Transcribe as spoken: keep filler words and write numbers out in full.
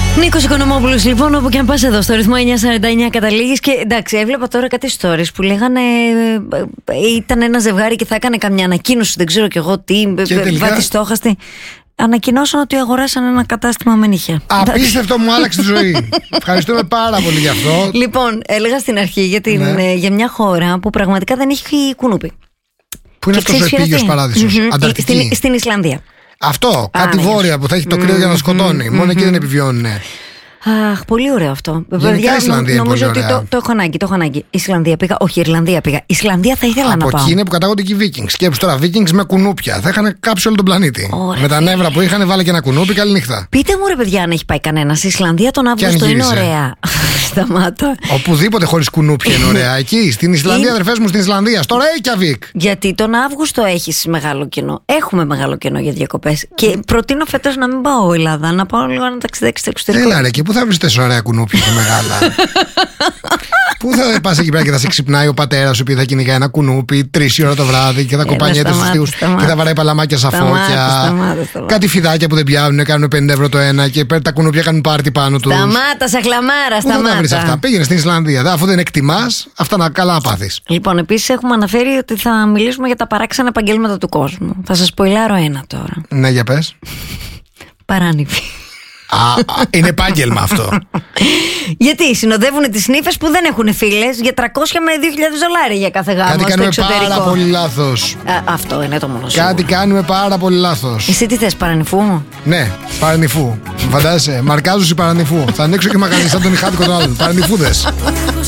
Νίκος Οικονομόπουλος, λοιπόν, όπου και αν πας εδώ στο ρυθμό εννιά σαράντα εννιά καταλήγεις. Και εντάξει, έβλεπα τώρα κάτι stories που λέγανε ήταν ένα ζευγάρι και θα έκανε καμιά ανακοίνωση, δεν ξέρω κι εγώ τι, βατιστόχαστη. Ανακοινώσαν ότι αγοράσαν ένα κατάστημα με νύχια. Απίστευτο, μου άλλαξε τη ζωή. Ευχαριστούμε πάρα πολύ γι' αυτό. Λοιπόν, έλεγα στην αρχή για, την, ναι. για μια χώρα που πραγματικά δεν έχει κουνούπι. Πού είναι αυτός ο επίγειος παράδεισος? Mm-hmm. Ανταρκτική. Στην, στην Ισλανδία. Αυτό, κάτι Α, βόρεια που θα έχει το κρύο mm-hmm. για να σκοτώνει. Mm-hmm. Μόνο εκεί δεν επιβιώνουν. Αχ, πολύ ωραίο αυτό. Γενικά η Ισλανδία είναι νομίζω πολύ ότι το, το έχω ανάγκη, το έχω ανάγκη. Ισλανδία πήγα, όχι Ιρλανδία πήγα. Ισλανδία θα ήθελα από να πάω. Από εκεί είναι που κατάγονται και οι Vikings. Σκέψου τώρα, Vikings με κουνούπια. Θα είχαν κάψει όλο τον πλανήτη. Ωραία. Με τα νεύρα που είχαν, βάλε και ένα κουνούπι, καλή νύχτα. Πείτε μου, ρε παιδιά, αν έχει πάει κανένα. Η Ισλανδία τον Αύγουστο είναι ωραία. Σταμάτα. Οπουδήποτε χωρίς κουνούπια είναι ωραία. Εκεί, στην Ισλανδία, αδερφές μου, στην Ισλανδία. Στο Reykjavik. Γιατί τον Αύγουστο έχει μεγάλο κενό. Έχουμε μεγάλο κενό για διακοπές. Και προτείνω φέτος να μην πάω Ελλάδα, να πάω λίγο να ταξιδέψω στο εξωτερικό. Έλα, ρε, και πού θα βρει τέσσερα ωραία κουνούπια και μεγάλα. Πού θα πας εκεί πέρα και θα σε ξυπνάει ο πατέρας σου, επειδή θα κυνηγάει ένα κουνούπι τρεις ώρα το βράδυ και θα κοπανιέται στους τοίχους και θα βαράει παλαμάκια σαν φώκια. Κάτι φιδάκια που δεν πιάνουν, κάνουν πενήντα ευρώ το ένα και τα κουνούπια κάνουν πάρτι πάνω τους. Σταμάτα, σε χλαμάρα, σταμάτα. Πού θα τα βρεις αυτά? Πήγαινε στην Ισλανδία. Αφού δεν εκτιμάς, αυτά να καλά να πάθεις. Λοιπόν, επίσης έχουμε αναφέρει ότι θα μιλήσουμε για τα παράξενα επαγγέλματα του κόσμου. Θα σας ποηλάρω ένα τώρα. Ναι, για πες. Παράνυφη. Α, είναι επάγγελμα αυτό. Γιατί συνοδεύουν τις νύφες που δεν έχουν φίλες για τριακόσια με δύο χιλιάδες δολάρια για κάθε γάμο. Κάτι στο κάνουμε εξωτερικό. πάρα πολύ λάθος. Α, αυτό είναι το μόνο σου. Κάτι κάνουμε πάρα πολύ λάθος. Εσύ τι θες, παρανυφού? Ναι, παρανυφού. Φαντάζεσαι, μαρκάζουση παρανυφού. Θα ανοίξω και μαγαζί σαν τον Ιχάτικο των άλλων. Παρανυφούδες.